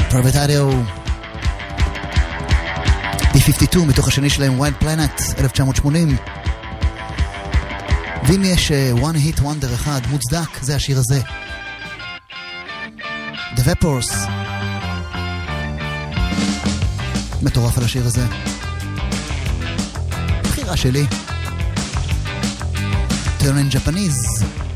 פרובטריו B-52 מתוך השני שלהם Wild Planet 1980. ואם יש one hit wonder אחד מוצדק, זה השיר הזה, The Vapors. מטורף על השיר הזה, בחירה שלי. Turn in Japanese.